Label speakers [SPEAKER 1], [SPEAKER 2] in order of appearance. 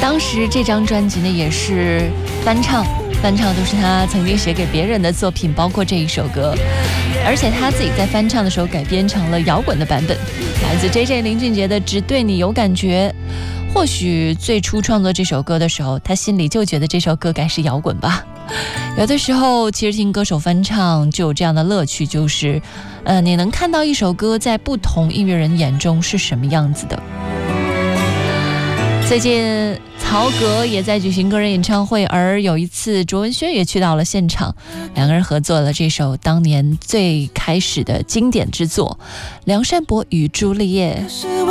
[SPEAKER 1] 当时这张专辑呢也是翻唱都是他曾经写给别人的作品，包括这一首歌，而且他自己在翻唱的时候改编成了摇滚的版本，来自 JJ 林俊杰的《只对你有感觉》。或许最初创作这首歌的时候，他心里就觉得这首歌该是摇滚吧。有的时候其实听歌手翻唱就有这样的乐趣，就是你能看到一首歌在不同音乐人眼中是什么样子的。最近曹格也在举行个人演唱会，而有一次卓文萱也去到了现场，两个人合作了这首当年最开始的经典之作《梁山伯与朱丽叶》。